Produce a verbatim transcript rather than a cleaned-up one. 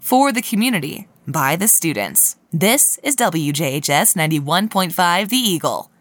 For the community, by the students. This is W J H S ninety-one point five The Eagle.